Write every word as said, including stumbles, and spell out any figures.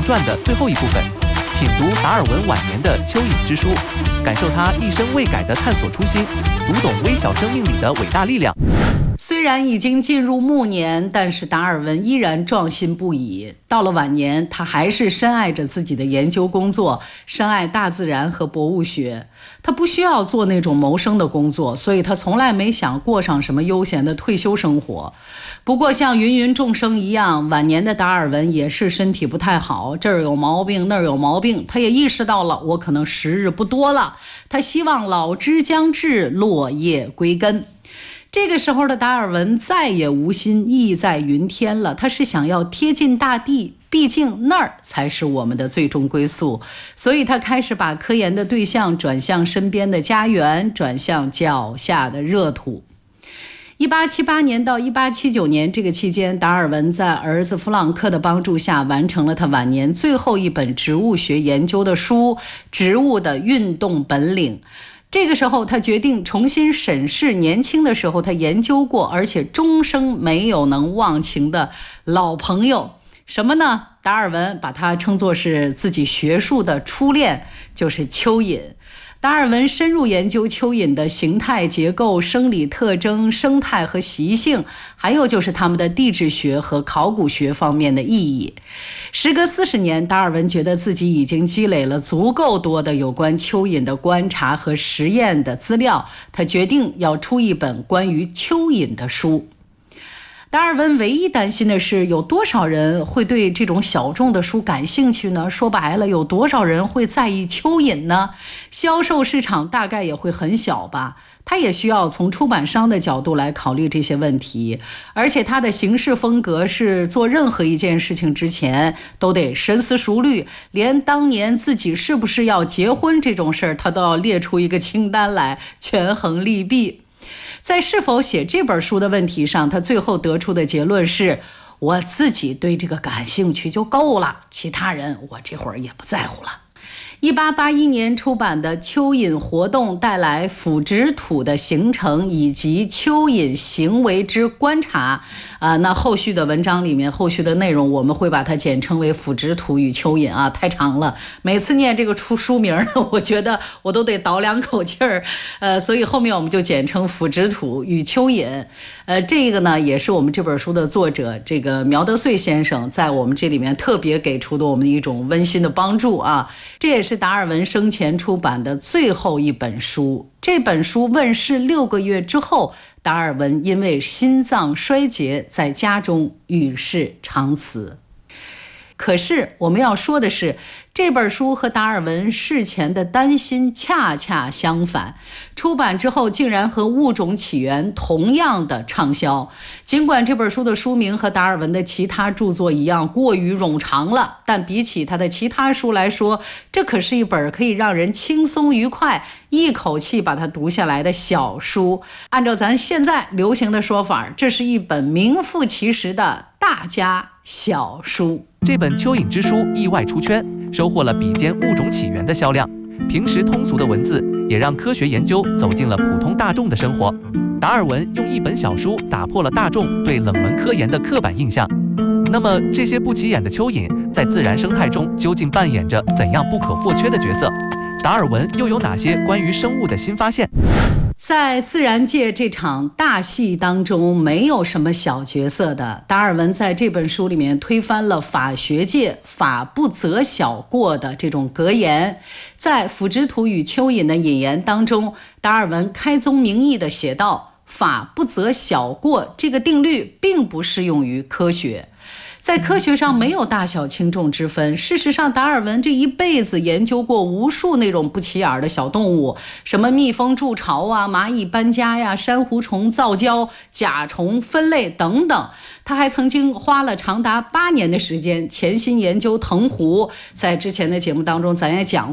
传》的最后一部分，品读达尔文晚年的蚯蚓之书，感受他一生未改的探索初心，读懂微小生命里的伟大力量。 虽然已经进入暮年，但是达尔文依然壮心不已。到了晚年，他还是深爱着自己的研究工作，深爱大自然和博物学。他不需要做那种谋生的工作，所以他从来没想过上什么悠闲的退休生活。不过像芸芸众生一样，晚年的达尔文也是身体不太好，这儿有毛病那儿有毛病，他也意识到了我可能时日不多了，他希望老之将至，落叶归根。这个时候的达尔文再也无心意在云天了，他是想要贴近大地，毕竟那儿才是我们的最终归宿。所以他开始把科研的对象转向身边的家园，转向脚下的热土。一八七八年到一八七九年这个期间，达尔文在儿子弗朗克的帮助下，完成了他晚年最后一本植物学研究的书《植物的运动本领》。这个时候他决定重新审视年轻的时候他研究过而且终生没有能忘情的老朋友，什么呢？达尔文把它称作是自己学术的初恋，就是蚯蚓。达尔文深入研究蚯蚓的形态结构、生理特征、生态和习性，还有就是它们的地质学和考古学方面的意义。时隔四十年，达尔文觉得自己已经积累了足够多的有关蚯蚓的观察和实验的资料，他决定要出一本关于蚯蚓的书。达尔文唯一担心的是，有多少人会对这种小众的书感兴趣呢？说白了，有多少人会在意蚯蚓呢？销售市场大概也会很小吧。他也需要从出版商的角度来考虑这些问题，而且他的行事风格是做任何一件事情之前都得深思熟虑，连当年自己是不是要结婚这种事儿，他都要列出一个清单来，权衡利弊。在是否写这本书的问题上，他最后得出的结论是，我自己对这个感兴趣就够了，其他人我这会儿也不在乎了。一八八一年出版的《蚯蚓活动带来腐殖土的形成以及蚯蚓行为之观察》啊、呃，那后续的文章里面，后续的内容我们会把它简称为腐殖土与蚯蚓啊，太长了，每次念这个出书名我觉得我都得倒两口气儿，呃，所以后面我们就简称腐殖土与蚯蚓。呃，这个呢也是我们这本书的作者这个苗德穗先生在我们这里面特别给出的我们的一种温馨的帮助啊，这也是是达尔文生前出版的最后一本书。这本书问世六个月之后，达尔文因为心脏衰竭在家中与世长辞。可是我们要说的是，这本书和达尔文事前的担心恰恰相反，出版之后竟然和《物种起源》同样的畅销。尽管这本书的书名和达尔文的其他著作一样过于冗长了，但比起他的其他书来说，这可是一本可以让人轻松愉快一口气把它读下来的小书。按照咱现在流行的说法，这是一本名副其实的大家小书。 这本蚯蚓之书意外出圈，收获了比肩物种起源的销量。平时通俗的文字也让科学研究走进了普通大众的生活。达尔文用一本小书打破了大众对冷门科研的刻板印象。那么这些不起眼的蚯蚓在自然生态中究竟扮演着怎样不可或缺的角色？达尔文又有哪些关于生物的新发现？ 在自然界这场大戏当中，没有什么小角色的。达尔文在这本书里面推翻了法学界法不责小过的这种格言。在腐殖土与蚯蚓的引言当中，达尔文开宗明义地写道，法不责小过这个定律并不适用于科学。在科学上没有大小轻重之分。事实上，达尔文这一辈子研究过无数那种不起眼的小动物，什么蜜蜂筑巢啊、蚂蚁搬家呀、珊瑚虫造礁、甲虫分类等等。他还曾经花了长达八年的时间潜心研究藤壶，在之前的节目当中咱也讲